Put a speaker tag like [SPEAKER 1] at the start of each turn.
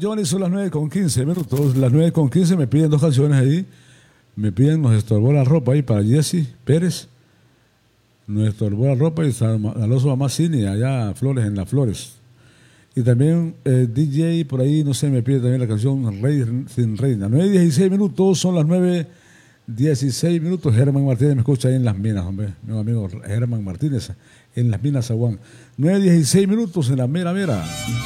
[SPEAKER 1] Johnny, son las 9:15 Las 9:15 me piden dos canciones ahí. Me piden Nos estorbó la ropa ahí para Jesse Pérez. Nos estorbó la ropa y Alonso Mamacini, allá Flores, en Las Flores. Y también DJ por ahí, no sé, me pide también la canción Rey sin Reina. 9:16, son las 9:16. Germán Martínez me escucha ahí en Las Minas, hombre. Mi amigo Germán Martínez, en Las Minas, Zaguán. 9:16 en la mera.